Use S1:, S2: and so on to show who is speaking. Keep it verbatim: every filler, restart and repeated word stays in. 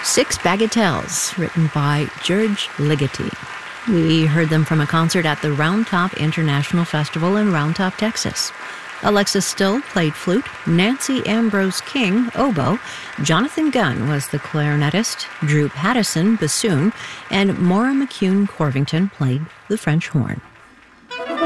S1: Six Bagatelles, written by George Ligeti. We heard them from a concert at the Round Top International Festival in Round Top, Texas. Alexis Still played flute, Nancy Ambrose King, oboe, Jonathan Gunn was the clarinetist, Drew Pattison, bassoon, and Maura McCune Corvington played the French horn.